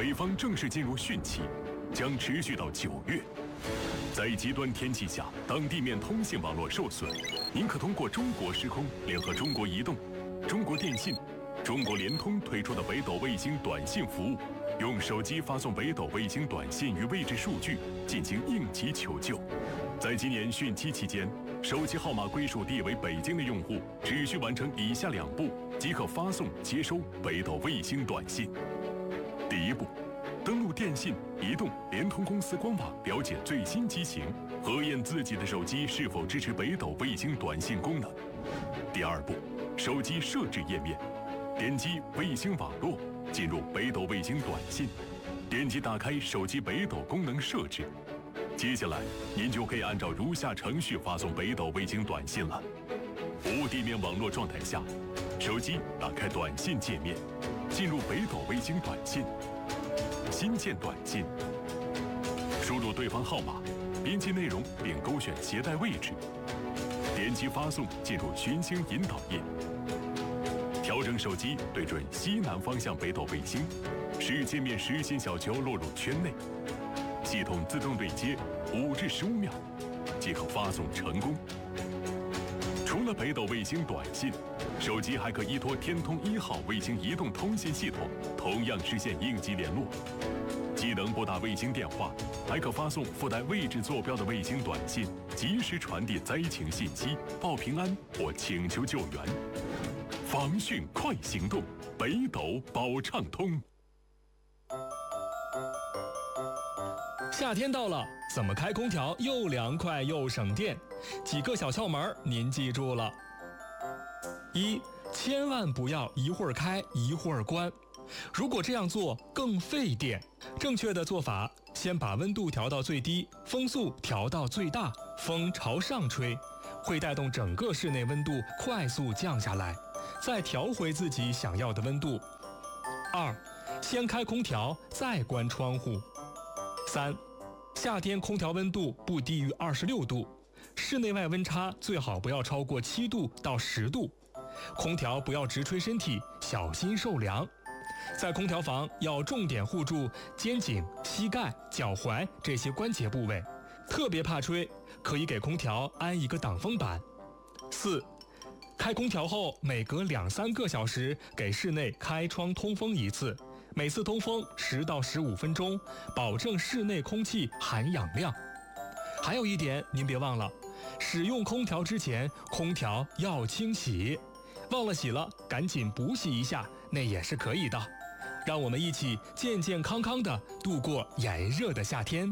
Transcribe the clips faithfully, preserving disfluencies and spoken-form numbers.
北方正式进入汛期，将持续到九月。在极端天气下，当地面通信网络受损，您可通过中国时空联合中国移动、中国电信、中国联通推出的北斗卫星短信服务，用手机发送北斗卫星短信与位置数据进行应急求救。在今年汛期期间，手机号码归属地为北京的用户只需完成以下两步，即可发送接收北斗卫星短信。第一步，登录电信、移动、联通公司官网了解最新机型，核验自己的手机是否支持北斗卫星短信功能。第二步，手机设置页面，点击卫星网络，进入北斗卫星短信，点击打开手机北斗功能设置。接下来，您就可以按照如下程序发送北斗卫星短信了。无地面网络状态下，手机打开短信界面，进入北斗卫星短信，新建短信，输入对方号码，编辑内容并勾选携带位置，点击发送，进入寻星引导页，调整手机对准西南方向北斗卫星，使界面实心小球落入圈内，系统自动对接五至十五秒，即可发送成功。除了北斗卫星短信，手机还可依托天通一号卫星移动通信系统，同样实现应急联络。既能拨打卫星电话，还可发送附带位置坐标的卫星短信，及时传递灾情信息，报平安或请求救援。防汛快行动，北斗保畅通。 夏天到了，怎么开空调又凉快又省电？几个小窍门您记住了。一，千万不要一会儿开一会儿关，如果这样做更费电。正确的做法，先把温度调到最低，风速调到最大，风朝上吹，会带动整个室内温度快速降下来，再调回自己想要的温度。二，先开空调再关窗户。三，夏天空调温度不低于二十六度，室内外温差最好不要超过七度到十度，空调不要直吹身体，小心受凉。在空调房要重点护住肩颈、膝盖、脚踝这些关节部位，特别怕吹，可以给空调安一个挡风板。四，开空调后每隔两三个小时给室内开窗通风一次，每次通风十到十五分钟，保证室内空气含氧量。还有一点您别忘了，使用空调之前空调要清洗，忘了洗了赶紧补洗一下，那也是可以的。让我们一起健健康康地度过炎热的夏天。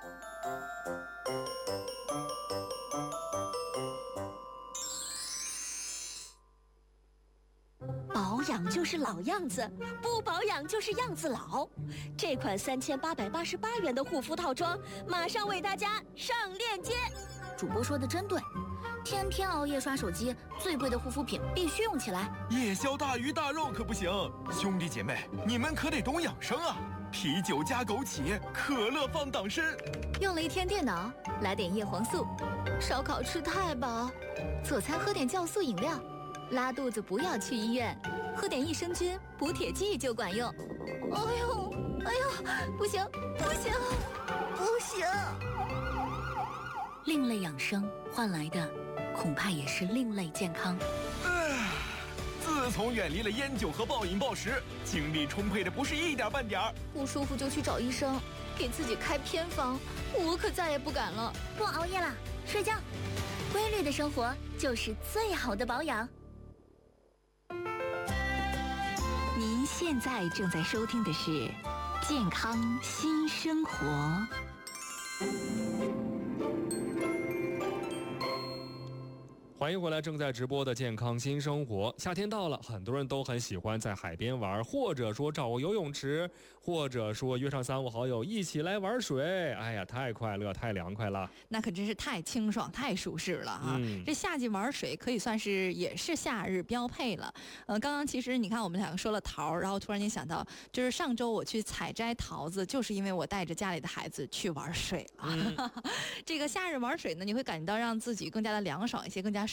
保养就是老样子，不保养就是样子老。这款三千八百八十八元的护肤套装，马上为大家上链接。 主播说的真对，天天熬夜刷手机，最贵的护肤品必须用起来。 夜宵大鱼大肉可不行，兄弟姐妹，你们可得懂养生啊！啤酒加枸杞，可乐放党参。 用了一天电脑，来点叶黄素。烧烤吃太饱，佐餐喝点酵素饮料。拉肚子不要去医院，喝点益生菌补铁剂就管用。哎呦，哎呦，不行，不行，不行！另类养生换来的，恐怕也是另类健康。 唉，自从远离了烟酒和暴饮暴食，精力充沛的不是一点半点儿。 不舒服就去找医生，给自己开偏方，我可再也不敢了。 不熬夜了，睡觉，规律的生活就是最好的保养。 您现在正在收听的是《健康新生活》。 欢迎回来，正在直播的健康新生活。夏天到了，很多人都很喜欢在海边玩，或者说找个游泳池，或者说约上三五好友一起来玩水。哎呀，太快乐，太凉快了， 那可真是太清爽，太舒适了啊！嗯、这夏季玩水可以算是也是夏日标配了。呃，刚刚其实你看我们两个说了桃，然后突然间想到，就是上周我去采摘桃子，就是因为我带着家里的孩子去玩水了。嗯、这个夏日玩水呢，你会感觉到让自己更加的凉爽一些，更加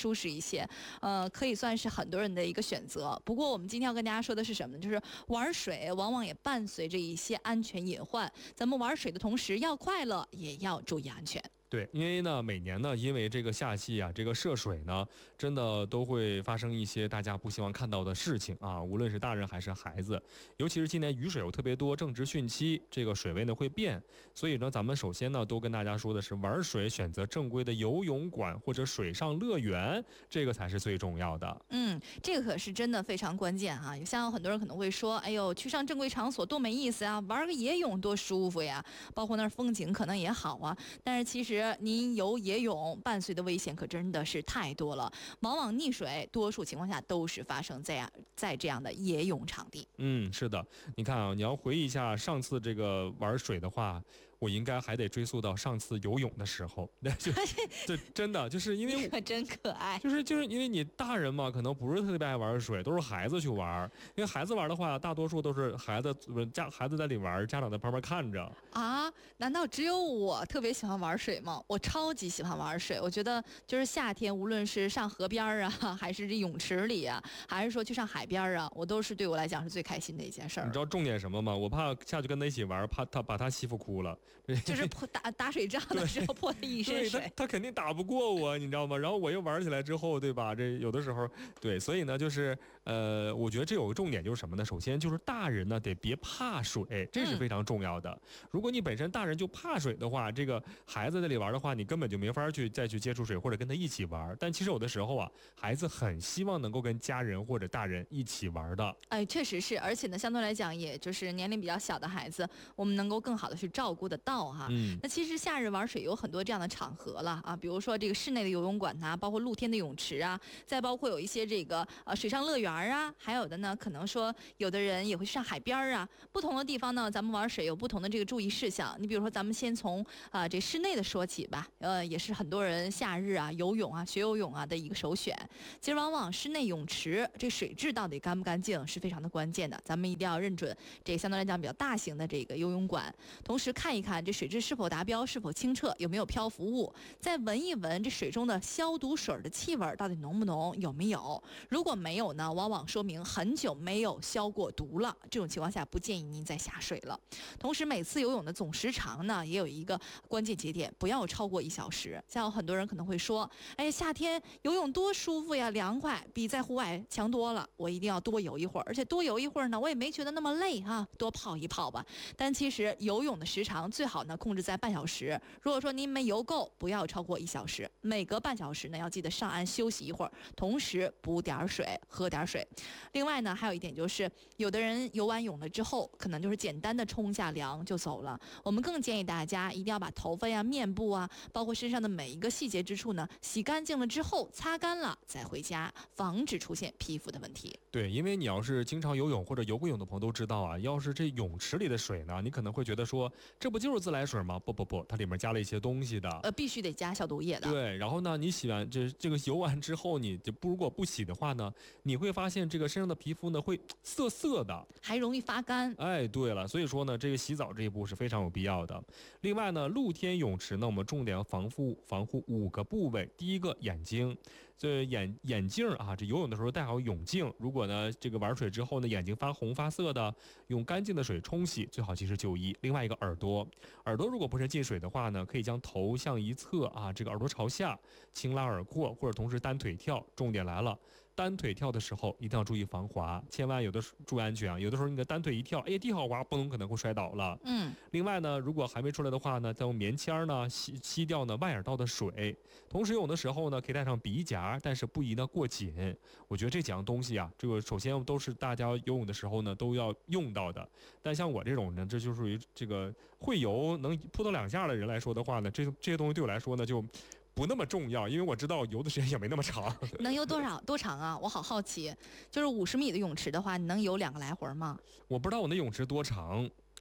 舒适一些，呃，可以算是很多人的一个选择。不过我们今天要跟大家说的是什么呢？就是玩水往往也伴随着一些安全隐患，咱们玩水的同时要快乐，也要注意安全。 对，因为呢，每年呢，因为这个夏季啊，这个涉水呢，真的都会发生一些大家不希望看到的事情啊，无论是大人还是孩子，尤其是今年雨水又特别多，正值汛期，这个水位呢会变，所以呢，咱们首先呢，都跟大家说的是，玩水选择正规的游泳馆或者水上乐园，这个才是最重要的。 嗯，这个可是真的非常关键哈、啊。像很多人可能会说，哎呦，去上正规场所多没意思啊，玩个野泳多舒服呀，包括那儿风景可能也好啊，但是其实您游野泳伴随的危险可真的是太多了，往往溺水多数情况下都是发生在在这样的野泳场地。 嗯，是的，你看啊，你要回忆一下上次这个玩水的话，我应该还得追溯到上次游泳的时候，那就这真的就是因为可真可爱， 就是就是因为你大人嘛，可能不是特别爱玩水，都是孩子去玩，因为孩子玩的话，大多数都是孩子家孩子在里玩，家长在旁边看着啊。难道只有我特别喜欢玩水吗？我超级喜欢玩水，我觉得就是夏天，无论是上河边啊，还是这泳池里啊，还是说去上海边啊，我都是对我来讲是最开心的一件事儿。 你知道重点什么吗？我怕下去跟他一起玩，怕他把他欺负哭了。 就是破打打水仗的时候泼他一身水， 他他肯定打不过我，你知道吗？然后我又玩起来之后，对吧？这有的时候，对，所以呢，就是呃，我觉得这有个重点就是什么呢？首先就是大人呢得别怕水，这是非常重要的。嗯、如果你本身大人就怕水的话，这个孩子在里玩的话，你根本就没法去再去接触水或者跟他一起玩。但其实有的时候啊，孩子很希望能够跟家人或者大人一起玩的。 哎，确实是，而且呢，相对来讲，也就是年龄比较小的孩子，我们能够更好的去照顾得到哈。嗯，那其实夏日玩水有很多这样的场合了啊，比如说这个室内的游泳馆呐、啊，包括露天的泳池啊，再包括有一些这个呃水上乐园啊，还有的呢，可能说有的人也会上海边啊。不同的地方呢，咱们玩水有不同的这个注意事项。你比如说，咱们先从啊、呃、这室内的说起吧，呃，也是很多人夏日啊游泳啊学游泳啊的一个首选。其实往往室内泳池这水质到底干不干净是非常的关键的，咱们一定要认准这个相对来讲比较大型的这个游泳馆，同时看一看这水质是否达标，是否清澈，有没有漂浮物，再闻一闻这水中的消毒水的气味到底浓不浓，有没有。如果没有呢，往往说明很久没有消过毒了，这种情况下不建议您再下水了。同时每次游泳的总时长呢也有一个关键节点，不要超过一小时。像有很多人可能会说，哎，夏天游泳多舒服呀，凉快，比在户外强多了，我一定要多游一会儿，而且多游一会儿呢我也没觉得那么累哈、啊，多泡一泡吧。但其实游泳的时长最好呢控制在半小时，如果说您没游够，不要超过一小时，每隔半小时呢要记得上岸休息一会儿，同时补点水，喝点水。另外呢还有一点就是，有的人游完泳了之后可能就是简单的冲下凉就走了，我们更建议大家一定要把头发呀、面部啊，包括身上的每一个细节之处呢洗干净了之后擦干了再回家，防止出现皮肤的问题。 对，因为你要是经常游泳或者游过泳的朋友都知道啊，要是这泳池里的水呢，你可能会觉得说这不就是自来水吗？不不不，它里面加了一些东西的， 呃，必须得加消毒液的。 对，然后呢，你洗完这这个游完之后，你就不如果不洗的话呢，你会发现这个身上的皮肤呢会涩涩的， 还容易发干。 哎，对了，所以说呢，这个洗澡这一步是非常有必要的。另外呢，露天泳池呢，我们重点防护防护五个部位。第一个，眼睛。这眼眼镜啊，这游泳的时候戴好泳镜。如果呢这个玩水之后呢眼睛发红发涩的，用干净的水冲洗，最好及时就医。另外一个耳朵，耳朵如果不慎进水的话呢，可以将头向一侧啊，这个耳朵朝下，轻拉耳廓，或者同时单腿跳。重点来了。单腿跳的时候一定要注意防滑，千万有的注意安全啊！有的时候你的单腿一跳，哎，地好滑，不能可能会摔倒了。嗯。另外呢，如果还没出来的话呢，再用棉签呢吸吸掉呢外耳道的水。同时游泳的时候呢，可以带上鼻夹，但是不宜呢过紧。我觉得这几样东西啊，这个首先都是大家游泳的时候呢都要用到的。但像我这种呢，这就属于这个会游能扑腾两下的人来说的话呢，这这些东西对我来说呢就。不那么重要，因为我知道游的时间也没那么长。 能游多少多长啊？我好好奇，就是五十米的泳池的话，你能游两个来回吗？ 我不知道我那泳池多长，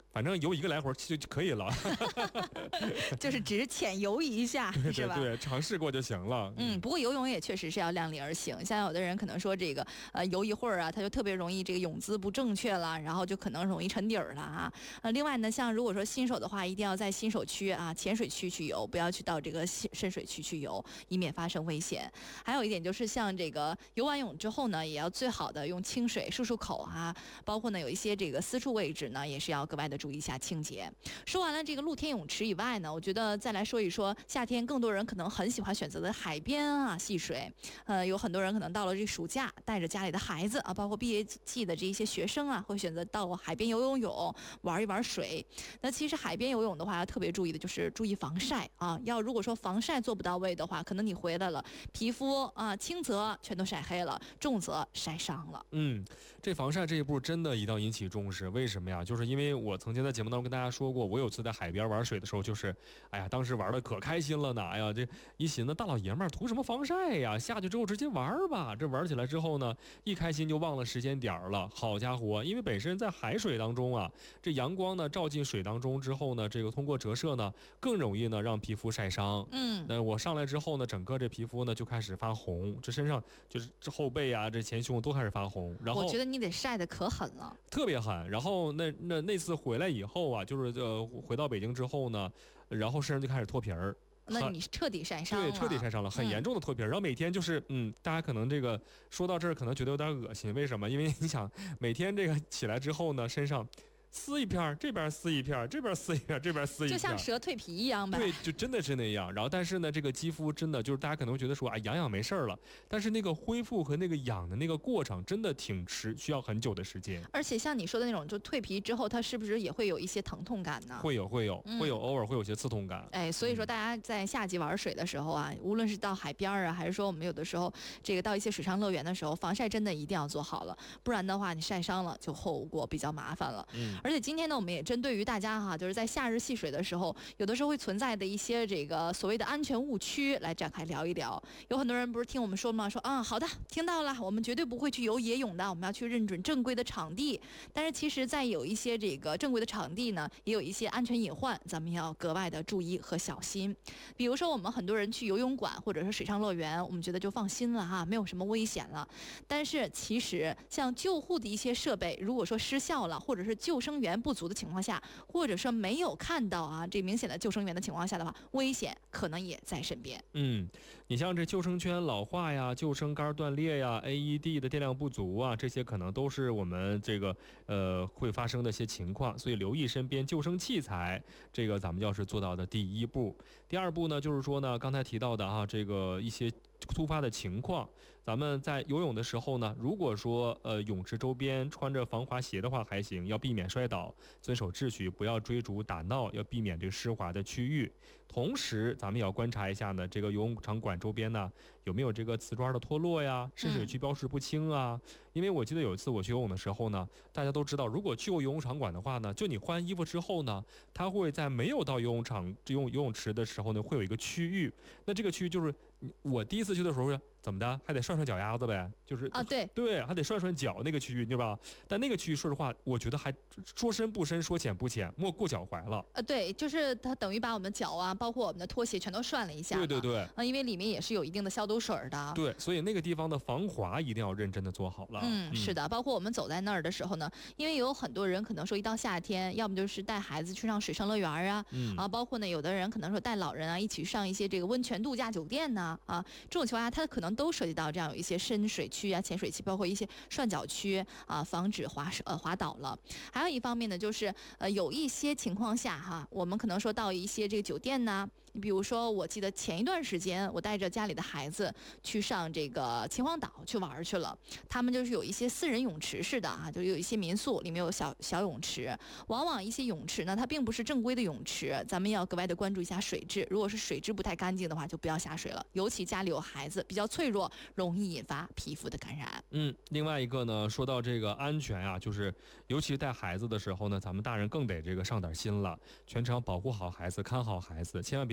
反正游一个来回就就可以了， 就是只是浅游一下， 对是吧？ 对对，尝试过就行了。 嗯，不过游泳也确实是要量力而行。像有的人可能说这个呃游一会儿啊，他就特别容易这个泳姿不正确了，然后就可能容易沉底儿了啊。呃，另外呢，像如果说新手的话，一定要在新手区啊浅水区去游，不要去到这个深水区去游，以免发生危险。还有一点就是像这个游完泳之后呢，也要最好的用清水漱漱口啊，包括呢有一些这个私处位置呢，也是要格外的注意一下清洁。说完了这个露天泳池以外呢，我觉得再来说一说夏天，更多人可能很喜欢选择的海边啊戏水。呃，有很多人可能到了这暑假，带着家里的孩子啊，包括毕业季的这一些学生啊，会选择到海边游游泳，玩一玩水。那其实海边游泳的话，要特别注意的就是注意防晒啊。要如果说防晒做不到位的话，可能你回来了，皮肤啊轻则全都晒黑了，重则晒伤了。 嗯，这防晒这一步真的一定要引起重视。为什么呀？就是因为我曾经在节目当中跟大家说过，我有次在海边玩水的时候，就是哎呀，当时玩的可开心了呢。哎呀，这一寻思大老爷们儿图什么防晒呀？下去之后直接玩吧。这玩起来之后呢，一开心就忘了时间点了。好家伙，因为本身在海水当中啊，这阳光呢照进水当中之后呢，这个通过折射呢，更容易呢让皮肤晒伤。 嗯， 那我上来之后呢，整个这皮肤呢就开始发红，这身上就是这后背啊，这前胸都开始发红。然后我觉得你得晒得可狠了， 特别狠。然后那那那次回来以后啊，就是呃回到北京之后呢，然后身上就开始脱皮儿。 那你彻底晒伤了， 对，彻底晒伤了，很严重的脱皮儿。然后每天就是，嗯，大家可能这个说到这儿，可能觉得有点恶心，为什么？因为你想，每天这个起来之后呢，身上撕一片，这边撕一片，这边撕一片，这边撕一片， 就像蛇蜕皮一样呗。 对，就真的是那样。然后，但是呢，这个肌肤真的就是大家可能会觉得说，啊，痒痒没事儿了，但是那个恢复和那个痒的那个过程，真的挺持，需要很久的时间。 而且像你说的那种，就蜕皮之后，它是不是也会有一些疼痛感呢？ 会有，会有，会有，偶尔会有些刺痛感。 哎，所以说大家在夏季玩水的时候啊，无论是到海边啊，还是说我们有的时候这个到一些水上乐园的时候，防晒真的一定要做好了，不然的话你晒伤了就后果比较麻烦了。嗯，而且今天呢，我们也针对于大家哈，就是在夏日戏水的时候，有的时候会存在的一些这个所谓的安全误区来展开聊一聊。有很多人不是听我们说吗？说啊，好的，听到了，我们绝对不会去游野泳的，我们要去认准正规的场地。但是其实，在有一些这个正规的场地呢，也有一些安全隐患，咱们要格外的注意和小心。比如说，我们很多人去游泳馆或者是水上乐园，我们觉得就放心了哈，没有什么危险了。但是其实，像救护的一些设备，如果说失效了，或者是救生员不足的情况下，或者说没有看到啊这明显的救生员的情况下的话，危险可能也在身边。 嗯，你像这救生圈老化呀、救生杆断裂呀、A E D 的电量不足啊，这些可能都是我们这个呃会发生的一些情况，所以留意身边救生器材，这个咱们要是做到的第一步。第二步呢，就是说呢，刚才提到的啊，这个一些突发的情况，咱们在游泳的时候呢，如果说呃泳池周边穿着防滑鞋的话还行，要避免摔倒，遵守秩序，不要追逐打闹，要避免这个湿滑的区域。同时，咱们也要观察一下呢，这个游泳场馆周边呢有没有这个瓷砖的脱落呀，深水区标示不清啊。嗯、因为我记得有一次我去游泳的时候呢，大家都知道，如果去过游泳场馆的话呢，就你换衣服之后呢，它会在没有到游泳场游泳游泳池的时候呢，会有一个区域，那这个区域就是我第一次去的时候怎么的，还得涮涮脚丫子呗，就是啊，对对，还得涮涮脚那个区域，对吧？但那个区域说实话，我觉得还说深不深，说浅不浅，没过脚踝了。 呃，对，就是它等于把我们的脚啊，包括我们的拖鞋全都涮了一下。 对对对， 啊，因为里面也是有一定的消毒水的。 对，所以那个地方的防滑一定要认真的做好了。 嗯，是的，包括我们走在那儿的时候呢，因为有很多人可能说一到夏天，要么就是带孩子去上水上乐园啊，嗯、啊，包括呢有的人可能说带老人啊一起上一些这个温泉度假酒店呐，啊，这种情况下它可能都涉及到这样有一些深水区啊、浅水区，包括一些涮脚区啊，防止滑呃滑倒了。还有一方面呢，就是呃有一些情况下哈，我们可能说到一些这个酒店呐。你比如说，我记得前一段时间，我带着家里的孩子去上这个秦皇岛去玩去了。他们就是有一些私人泳池似的啊，就有一些民宿里面有小小泳池。往往一些泳池呢，它并不是正规的泳池，咱们要格外的关注一下水质。如果是水质不太干净的话，就不要下水了。尤其家里有孩子，比较脆弱，容易引发皮肤的感染。 嗯，另外一个呢，说到这个安全啊，就是尤其带孩子的时候呢，咱们大人更得这个上点心了，全程保护好孩子，看好孩子，千万别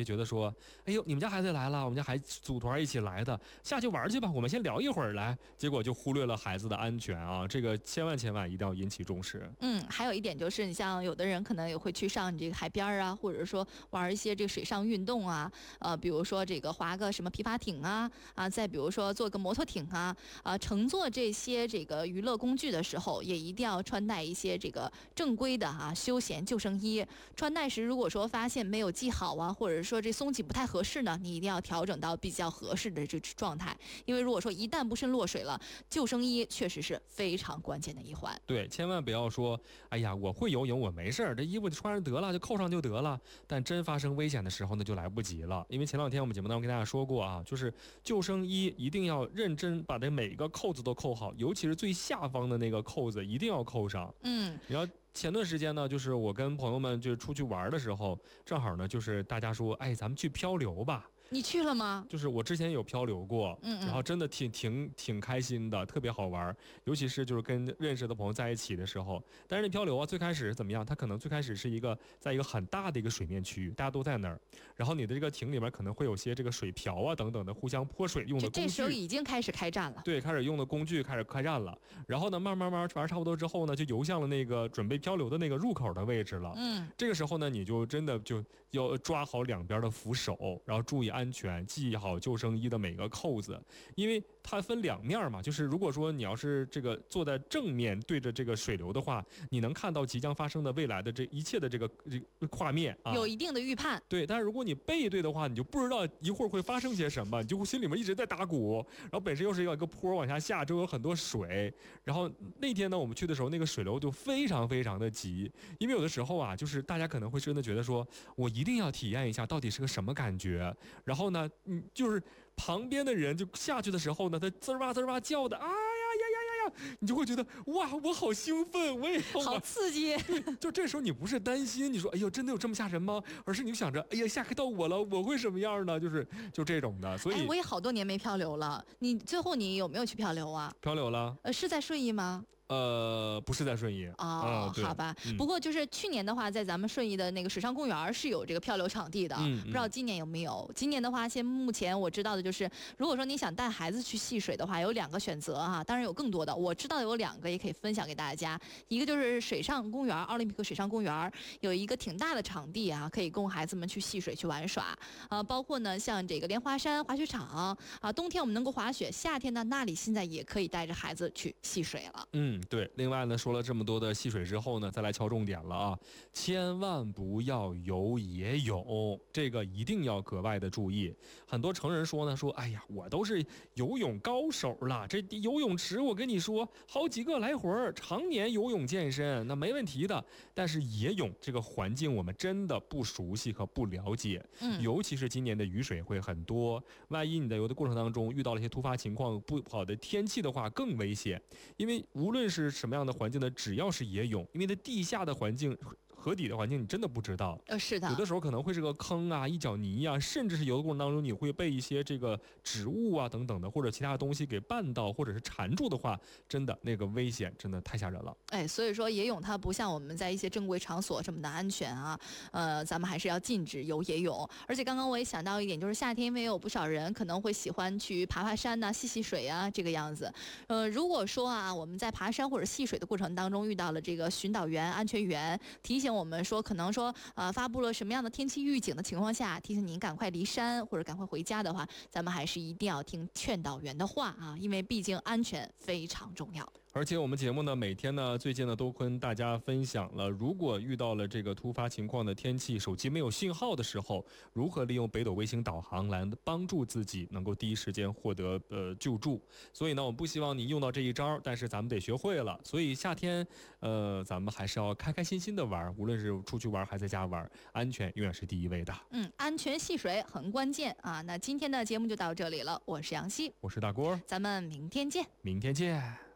觉得说，哎呦，你们家孩子来了，我们家孩子组团一起来的，下去玩去吧，我们先聊一会儿来，结果就忽略了孩子的安全啊，这个千万千万一定要引起重视。 嗯，还有一点就是，你像有的人可能也会去上你这个海边啊，或者说玩一些这个水上运动啊，呃，比如说这个划个什么皮划艇啊，啊，再比如说坐个摩托艇啊，啊，乘坐这些这个娱乐工具的时候，也一定要穿戴一些这个正规的啊休闲救生衣。穿戴时如果说发现没有系好啊，或者说这松紧不太合适呢，你一定要调整到比较合适的这状态。因为如果说一旦不慎落水了，救生衣确实是非常关键的一环。 对，千万不要说，哎呀，我会游泳，我没事儿，这衣服就穿上得了，就扣上就得了。但真发生危险的时候呢，就来不及了。因为前两天我们节目当中跟大家说过啊，就是救生衣一定要认真把这每个扣子都扣好，尤其是最下方的那个扣子一定要扣上。 嗯， 你要。前段时间呢，就是我跟朋友们就出去玩的时候，正好呢，就是大家说，哎，咱们去漂流吧。 你去了吗？ 就是我之前有漂流过， 嗯嗯然后真的挺挺挺开心的，特别好玩，尤其是就是跟认识的朋友在一起的时候。但是那漂流啊，最开始是怎么样？它可能最开始是一个在一个很大的一个水面区域，大家都在那儿，然后你的这个艇里面可能会有些这个水瓢啊等等的互相泼水用的工具。 这时候已经开始开战了。 对，开始用的工具开始开战了。然后呢，慢慢慢玩差不多之后呢，就游向了那个准备漂流的那个入口的位置了。 嗯， 这个时候呢，你就真的就要抓好两边的扶手，然后注意安全，系好救生衣的每个扣子，因为它分两面嘛，就是如果说你要是这个坐在正面对着这个水流的话，你能看到即将发生的未来的这一切的这个这个画面啊， 有一定的预判。 对，但是如果你背对的话，你就不知道一会儿会发生些什么，你就心里面一直在打鼓，然后本身又是一个坡往下下，周围有很多水，然后那天呢我们去的时候，那个水流就非常非常的急，因为有的时候啊，就是大家可能会真的觉得说，我一定要体验一下到底是个什么感觉，然后呢，嗯，就是旁边的人就下去的时候呢，他滋儿哇滋儿哇叫的，啊呀呀呀呀呀，你就会觉得哇，我好兴奋，我也要好刺激。 就这时候你不是担心，你说哎呦真的有这么吓人吗？而是你想着，哎呀吓到我了，我会什么样呢？就是就这种的，所以、 哎、我也好多年没漂流了。你最后你有没有去漂流啊？ 漂流了， 呃，是在顺义吗？ 呃，不是在顺义哦，好吧、嗯。不过就是去年的话，在咱们顺义的那个水上公园是有这个漂流场地的， 嗯嗯、 不知道今年有没有？今年的话，现目前我知道的就是，如果说你想带孩子去戏水的话，有两个选择啊，当然有更多的，我知道有两个也可以分享给大家。一个就是水上公园，奥林匹克水上公园有一个挺大的场地啊，可以供孩子们去戏水去玩耍。呃，包括呢像这个莲花山滑雪场啊，冬天我们能够滑雪，夏天呢那里现在也可以带着孩子去戏水了。 嗯。对，另外呢，说了这么多的戏水之后呢，再来敲重点了啊，千万不要游野泳，这个一定要格外的注意。很多成人说呢，说哎呀，我都是游泳高手了，这游泳池我跟你说，好几个来回儿，常年游泳健身，那没问题的。但是野泳这个环境我们真的不熟悉和不了解， 嗯， 尤其是今年的雨水会很多，万一你在游的过程当中遇到了一些突发情况，不好的天气的话更危险，因为无论是是什么样的环境呢？只要是野泳，因为它地下的环境、河底的环境，你真的不知道。 呃，是的， 有的时候可能会是个坑啊、一脚泥啊，甚至是游的过程当中，你会被一些这个植物啊等等的，或者其他的东西给绊到，或者是缠住的话，真的那个危险真的太吓人了。 哎，所以说野泳它不像我们在一些正规场所这么的安全啊，呃，咱们还是要禁止游野泳。而且刚刚我也想到一点，就是夏天因为有不少人可能会喜欢去爬爬山呐、啊、戏戏水啊这个样子。呃，如果说啊我们在爬山或者戏水的过程当中遇到了这个巡导员、安全员提醒我们说，可能说呃发布了什么样的天气预警的情况下，提醒您赶快离山或者赶快回家的话，咱们还是一定要听劝导员的话啊，因为毕竟安全非常重要。 而且我们节目呢，每天呢，最近呢都跟大家分享了，如果遇到了这个突发情况的天气，手机没有信号的时候，如何利用北斗卫星导航来帮助自己能够第一时间获得呃救助。所以呢，我们不希望你用到这一招，但是咱们得学会了。所以夏天，呃，咱们还是要开开心心的玩，无论是出去玩还在家玩，安全永远是第一位的。 嗯，安全戏水很关键啊。那今天的节目就到这里了，我是杨希， 我是大郭， 咱们明天见。 明天见。